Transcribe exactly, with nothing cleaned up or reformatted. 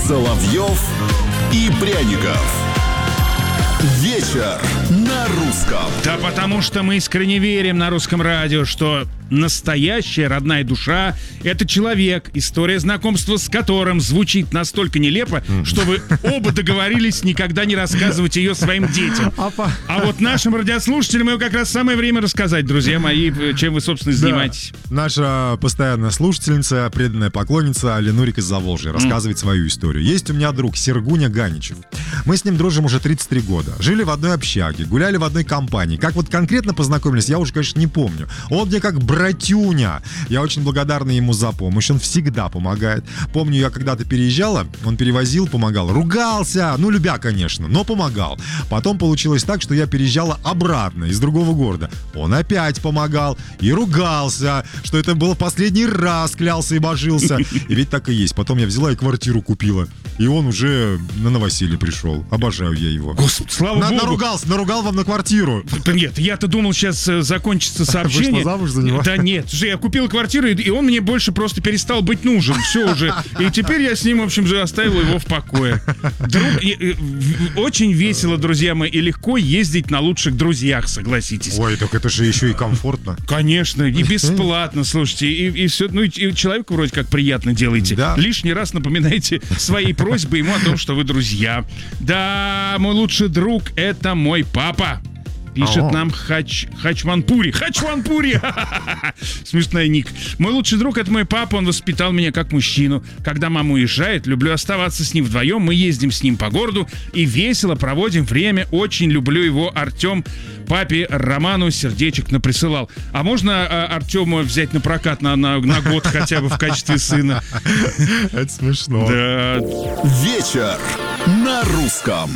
Соловьев и Пряников. Вечер на русском. Да потому что мы искренне верим на русском радио, что настоящая родная душа — это человек, история знакомства с которым звучит настолько нелепо, что вы оба договорились никогда не рассказывать ее своим детям. А вот нашим радиослушателям ее как раз самое время рассказать, друзья мои, чем вы, собственно, занимаетесь. Да. Наша постоянная слушательница, преданная поклонница Ленурик из Заволжья рассказывает mm. свою историю. Есть у меня друг Сергуня Ганичев. Мы с ним дружим уже тридцать три года. Жили в одной общаге, гуляли в одной компании. Как вот конкретно познакомились, я уже, конечно, не помню. Он мне как братюня. Я очень благодарна ему за помощь. Он всегда помогает. Помню, я когда-то переезжала, он перевозил, помогал. Ругался, ну, любя, конечно, но помогал. Потом получилось так, что я переезжала обратно из другого города. Он опять помогал и ругался, что это было последний раз, клялся и божился. И ведь так и есть. Потом я взяла и квартиру купила. И он уже на новоселье пришел. Обожаю я его. Господи, слава на, богу. Наругался, наругал вам на квартиру. Нет, я-то думал, сейчас закончится сообщение. Вышла замуж за него? Да нет, слушай, я купил квартиру, и он мне больше просто перестал быть нужен. Все уже. И теперь я с ним, в общем же, оставил его в покое. Друг, и, и, очень весело, друзья мои, и легко ездить на лучших друзьях, согласитесь. Ой, так это же еще и комфортно. Конечно, и бесплатно, слушайте, и, и все, ну и, и человеку вроде как приятно делаете. Да. Лишний раз напоминайте своей просьбой ему о том, что вы друзья. Да, мой лучший друг — это мой папа. Пишет О. нам Хач... Хачманпури. Хачманпури! Смешной ник. Мой лучший друг — это мой папа. Он воспитал меня как мужчину. Когда мама уезжает, люблю оставаться с ним вдвоем. Мы ездим с ним по городу и весело проводим время. Очень люблю его, Артем. Папе Роману сердечек наприсылал. А можно а, Артема взять на прокат на, на, на год хотя бы в качестве сына? Это смешно. Да. Вечер на русском.